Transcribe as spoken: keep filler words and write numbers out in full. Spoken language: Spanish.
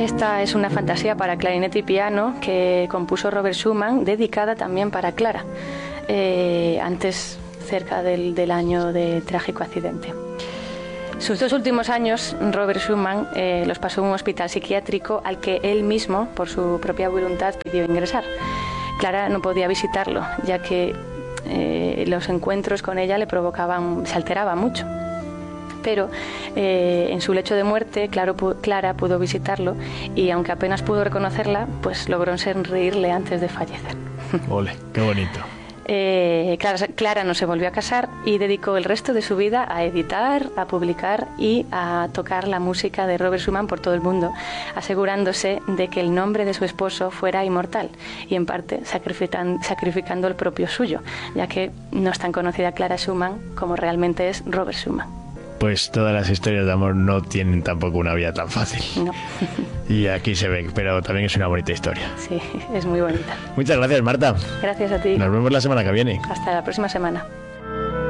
Esta es una fantasía para clarinete y piano que compuso Robert Schumann, dedicada también para Clara, eh, antes, cerca del, del año de trágico accidente. Sus dos últimos años, Robert Schumann eh, los pasó en un hospital psiquiátrico al que él mismo, por su propia voluntad, pidió ingresar. Clara no podía visitarlo, ya que eh, los encuentros con ella le provocaban, se alteraba mucho. Pero eh, en su lecho de muerte, Claro, Clara pudo visitarlo y aunque apenas pudo reconocerla, pues logró sonreírle antes de fallecer. Ole, qué bonito. Eh, Clara, Clara no se volvió a casar y dedicó el resto de su vida a editar, a publicar y a tocar la música de Robert Schumann por todo el mundo, asegurándose de que el nombre de su esposo fuera inmortal y en parte sacrifican, sacrificando el propio suyo, ya que no es tan conocida Clara Schumann como realmente es Robert Schumann. Pues todas las historias de amor no tienen tampoco una vida tan fácil. No. Y aquí se ve, pero también es una bonita historia. Sí, es muy bonita. Muchas gracias, Marta. Gracias a ti. Nos vemos la semana que viene. Hasta la próxima semana.